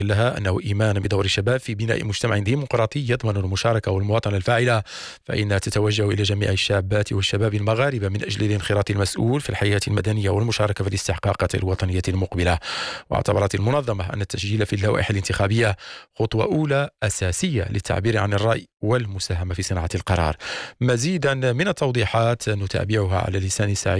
لها أنه إيمانا بدور الشباب في بناء مجتمع ديمقراطي يضمن المشاركة والمواطنة الفاعلة، فإنها تتوجه إلى جميع الشابات والشباب المغاربة من أجل الانخراط المسؤول في الحياة المدنية والمشاركة في الاستحقاقات الوطنية المقبلة. واعتبرت المنظمة أن التسجيل في اللوائح الانتخابية خطوة أولى أساسية للتعبير عن الرأي والمساهمة في صناعة القرار. مزيدا من التوضيحات نتابعها على لسان سعيد